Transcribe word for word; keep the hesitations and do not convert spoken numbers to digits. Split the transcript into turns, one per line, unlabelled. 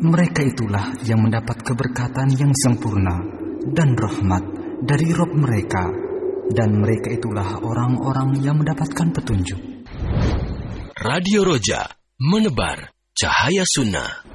Mereka itulah yang mendapat keberkatan yang sempurna dan rahmat dari Rabb mereka, dan mereka itulah orang-orang yang mendapatkan petunjuk.
Radio Roja, menebar cahaya sunnah.